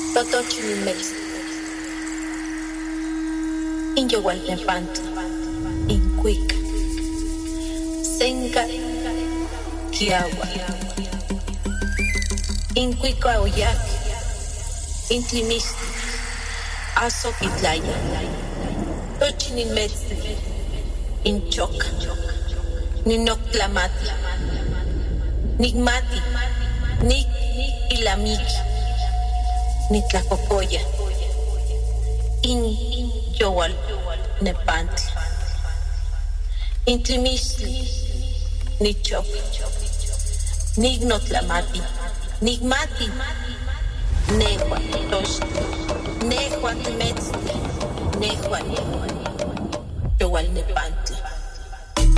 Totochimex, Inyowaltepantli, Incuica, Senca, Kiawa, Incuica Oyac, Intlimistli, Azoquitlaya, Tochinimex, Inchoca, Ninoctlamati, Nigmati, Nik Ilamiki, Nitlacocoya, In Yowal Nepantli, Intlimistli, Nichop, Nignotlamati, Nigmati, Negua Tosh, Negua Timetzli, Negua Yowal Nepantli.